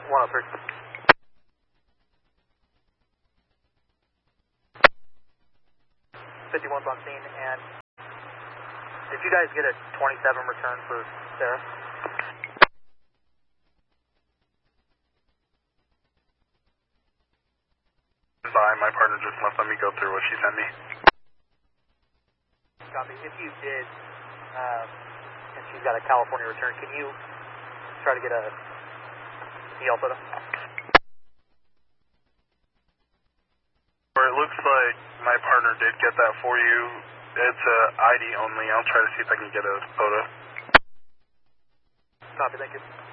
103. 's on scene, and did you guys get a 27 return for Sarah? My partner just left. Let me go through what she sent me. Copy. If you did, and she's got a California return, can you try to get a EL photo? It looks like my partner did get that for you. It's ID only. I'll try to see if I can get a photo. Copy. Thank you.